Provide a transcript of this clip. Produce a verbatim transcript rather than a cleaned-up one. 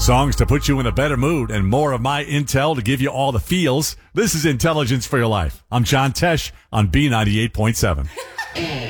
Songs to put you in a better mood and more of my intel to give you all the feels. This is Intelligence for Your Life. I'm John Tesh on B ninety-eight point seven.